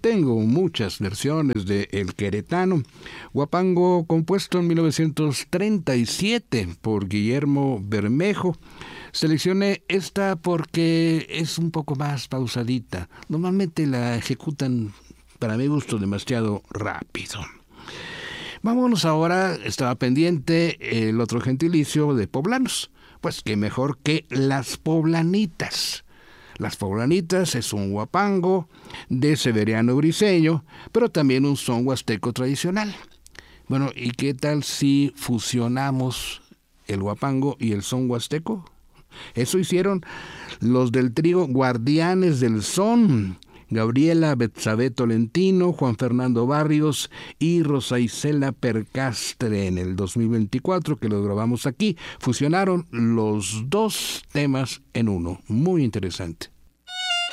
tengo muchas versiones de El Queretano, huapango compuesto en 1937 por Guillermo Bermejo. Seleccioné esta porque es un poco más pausadita. Normalmente la ejecutan, para mi gusto, demasiado rápido. Vámonos ahora, estaba pendiente el otro gentilicio de poblanos. Pues qué mejor que las poblanitas. Las poblanitas es un huapango de Severiano Briceño, pero también un son huasteco tradicional. Bueno, ¿y qué tal si fusionamos el huapango y el son huasteco? Eso hicieron los del trío Guardianes del Son, Gabriela Betsabe Tolentino, Juan Fernando Barrios y Rosa Isela Percastre en el 2024, que lo grabamos aquí. Fusionaron los dos temas en uno. Muy interesante.